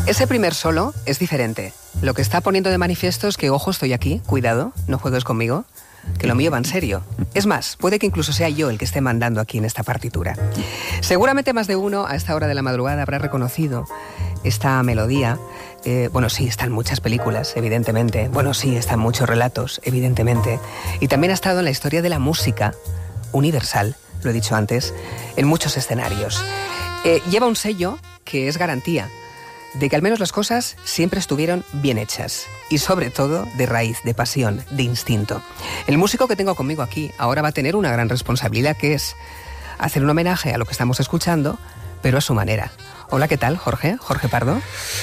Ese primer solo es diferente. Lo que está poniendo de manifiesto es que, ojo, estoy aquí, cuidado, no juegues conmigo, que lo mío va en serio. Es más, puede que incluso sea yo el que esté mandando aquí en esta partitura. Seguramente más de uno a esta hora de la madrugada habrá reconocido esta melodía. Bueno, sí, están muchas películas, evidentemente. Bueno, sí, están muchos relatos, evidentemente. Y también ha estado en la historia de la música universal, lo he dicho antes, en muchos escenarios. Lleva un sello que es garantía de que al menos las cosas siempre estuvieron bien hechas y sobre todo de raíz, de pasión, de instinto. El músico que tengo conmigo aquí ahora va a tener una gran responsabilidad, que es hacer un homenaje a lo que estamos escuchando, pero a su manera. Hola, ¿qué tal, Jorge? Jorge Pardo.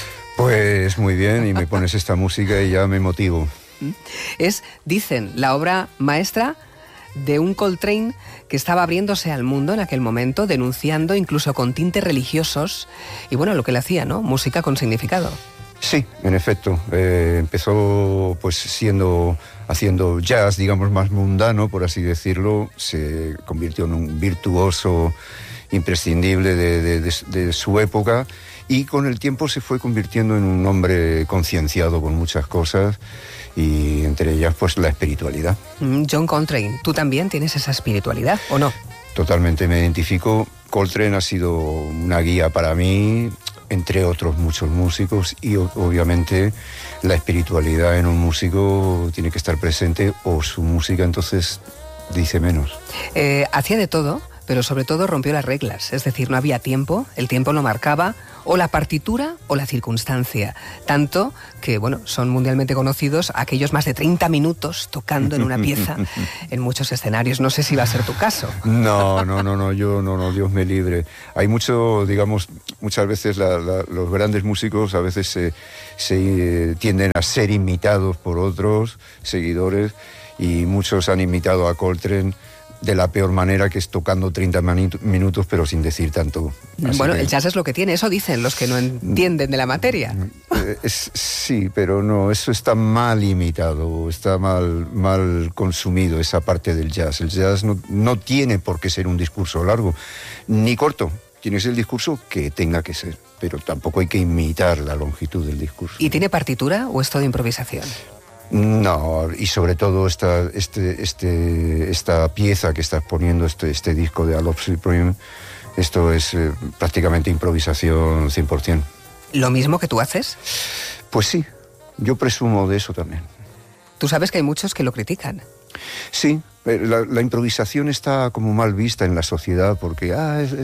Pues muy bien, y me pones esta música y ya me motivo. Es, dicen, la obra maestra de un Coltrane que estaba abriéndose al mundo en aquel momento, denunciando incluso con tintes religiosos, y bueno, lo que le hacía, ¿no? Música con significado. Sí, en efecto. Empezó pues haciendo jazz, digamos, más mundano, por así decirlo. Se convirtió en un virtuoso imprescindible de su época, y con el tiempo se fue convirtiendo en un hombre concienciado con muchas cosas, y entre ellas pues la espiritualidad. John Coltrane, ¿tú también tienes esa espiritualidad o no? Totalmente me identifico. Coltrane ha sido una guía para mí, entre otros muchos músicos, y obviamente la espiritualidad en un músico tiene que estar presente, o su música entonces dice menos. Hacía de todo, pero sobre todo rompió las reglas, es decir, no había tiempo, el tiempo no marcaba o la partitura o la circunstancia, tanto que, bueno, son mundialmente conocidos aquellos más de 30 minutos tocando en una pieza en muchos escenarios. No sé si va a ser tu caso. No, Dios me libre. Hay mucho, digamos, muchas veces los grandes músicos a veces se tienden a ser imitados por otros seguidores, y muchos han imitado a Coltrane de la peor manera, que es tocando 30 minutos pero sin decir tanto. Bueno, el jazz es lo que tiene, eso dicen los que no entienden de la materia. Sí, pero no, eso está mal imitado, está mal consumido, esa parte del jazz. El jazz no tiene por qué ser un discurso largo, ni corto. Tiene que ser el discurso que tenga que ser, pero tampoco hay que imitar la longitud del discurso. ¿Y tiene partitura o es todo improvisación? No, y sobre todo esta pieza que estás poniendo, este disco de A Love Supreme, esto es prácticamente improvisación 100%. ¿Lo mismo que tú haces? Pues sí, yo presumo de eso también. Tú sabes que hay muchos que lo critican. Sí, la improvisación está como mal vista en la sociedad, porque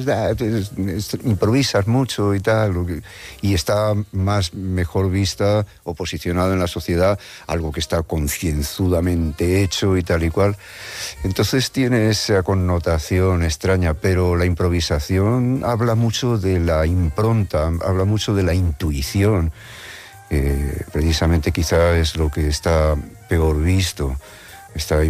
improvisas mucho y tal, y está mejor vista o posicionado en la sociedad algo que está concienzudamente hecho y tal y cual. Entonces tiene esa connotación extraña, pero la improvisación habla mucho de la impronta, habla mucho de la intuición. Precisamente quizá es lo que está peor visto. Está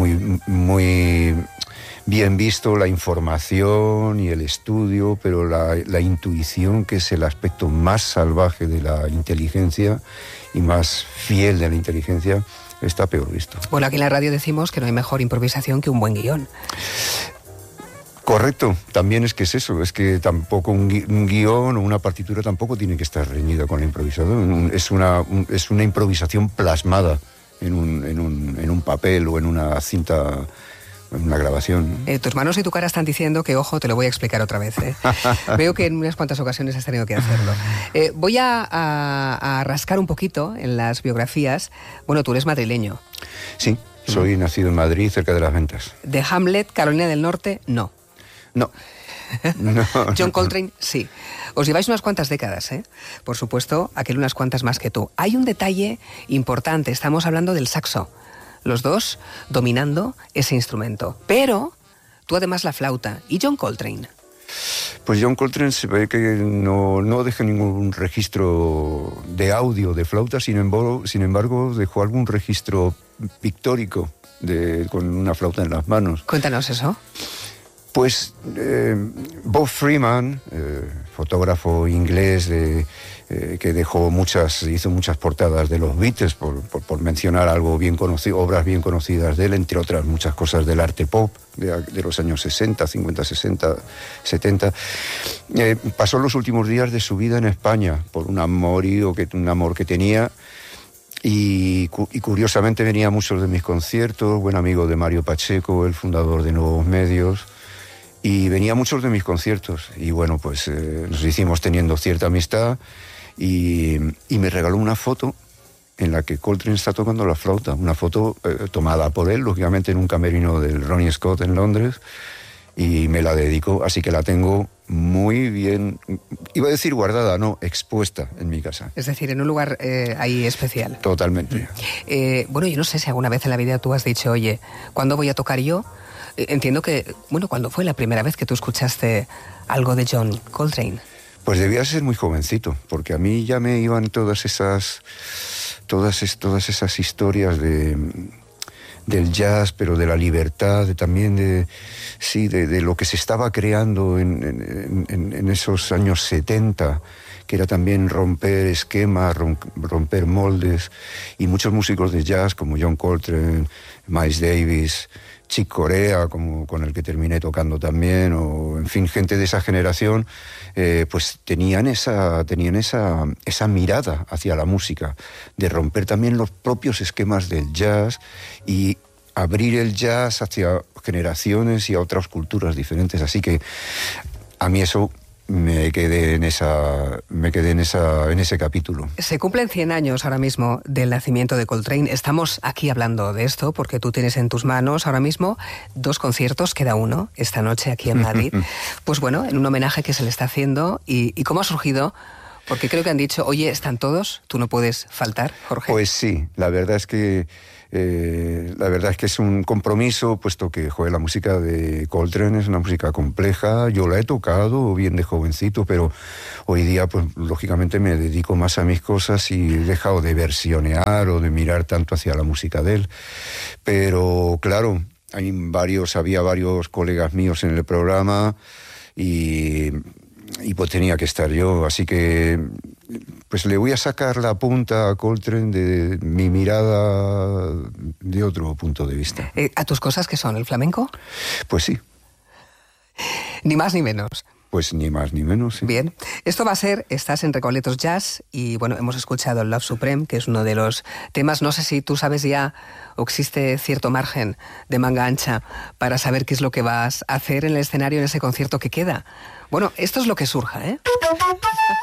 muy bien visto la información y el estudio, pero la intuición, que es el aspecto más salvaje de la inteligencia y más fiel de la inteligencia, está peor visto. Bueno, aquí en la radio decimos que no hay mejor improvisación que un buen guión. Correcto, también es que es eso, es que tampoco un guión o una partitura tampoco tiene que estar reñida con la improvisación. Es una improvisación plasmada en un papel o en una cinta, en una grabación. Tus manos y tu cara están diciendo que, ojo, te lo voy a explicar otra vez. Veo que en unas cuantas ocasiones has tenido que hacerlo. Voy a rascar un poquito en las biografías. Bueno, tú eres madrileño. Sí, soy nacido en Madrid, cerca de Las Ventas. ¿De Hamlet, Carolina del Norte? No. No. John Coltrane, sí. Os lleváis unas cuantas décadas, ¿eh? Por supuesto, aquel unas cuantas más que tú. Hay un detalle importante, estamos hablando del saxo. Los dos dominando ese instrumento. Pero tú además la flauta. ¿Y John Coltrane? Pues John Coltrane se ve que no deja ningún registro de audio de flauta, sin embargo dejó algún registro pictórico con una flauta en las manos. Cuéntanos eso. Pues Bob Freeman, fotógrafo inglés que hizo muchas portadas de los Beatles, por mencionar algo bien conocido, obras bien conocidas de él, entre otras muchas cosas del arte pop de los años 60, 50, 60, 70. Pasó los últimos días de su vida en España por un amorío, un amor que tenía. Y curiosamente venía a muchos de mis conciertos, buen amigo de Mario Pacheco, el fundador de Nuevos Medios, y venía a muchos de mis conciertos. Y bueno, pues nos hicimos teniendo cierta amistad y me regaló una foto en la que Coltrane está tocando la flauta, una foto tomada por él, lógicamente en un camerino del Ronnie Scott en Londres, y me la dedicó, así que la tengo muy bien, iba a decir guardada, no, expuesta en mi casa. Es decir, en un lugar ahí especial. Totalmente. Bueno, yo no sé si alguna vez en la vida tú has dicho, oye, ¿cuándo voy a tocar yo? Entiendo que, bueno, ¿cuándo fue la primera vez que tú escuchaste algo de John Coltrane? Pues debía ser muy jovencito, porque a mí ya me iban todas esas historias del jazz, pero de la libertad, también de lo que se estaba creando en esos años 70, que era también romper esquemas, romper moldes, y muchos músicos de jazz como John Coltrane, Miles Davis, Chick Corea, con el que terminé tocando también, o en fin, gente de esa generación, pues tenían esa mirada hacia la música, de romper también los propios esquemas del jazz y abrir el jazz hacia generaciones y a otras culturas diferentes. Así que a mí eso me quedé en ese capítulo. Se cumplen 100 años ahora mismo del nacimiento de Coltrane. Estamos aquí hablando de esto porque tú tienes en tus manos ahora mismo 2 conciertos, queda uno, esta noche aquí en Madrid. Pues bueno, en un homenaje que se le está haciendo. ¿Y cómo ha surgido? Porque creo que han dicho, oye, ¿están todos? ¿Tú no puedes faltar, Jorge? Pues sí, la verdad es que es un compromiso, puesto que, la música de Coltrane es una música compleja. Yo la he tocado bien de jovencito, pero hoy día, pues lógicamente me dedico más a mis cosas y he dejado de o de mirar tanto hacia la música de él. Pero claro, había varios colegas míos en el programa y pues tenía que estar yo, así que pues le voy a sacar la punta a Coltrane de mi mirada de otro punto de vista. ¿A tus cosas qué son? ¿El flamenco? Pues sí. Ni más ni menos. Pues ni más ni menos, sí. Bien. Esto va a ser, estás en Recoletos Jazz y bueno, hemos escuchado el Love Supreme, que es uno de los temas, no sé si tú sabes ya o existe cierto margen de manga ancha para saber qué es lo que vas a hacer en el escenario en ese concierto que queda. Bueno, esto es lo que surja, ¿eh?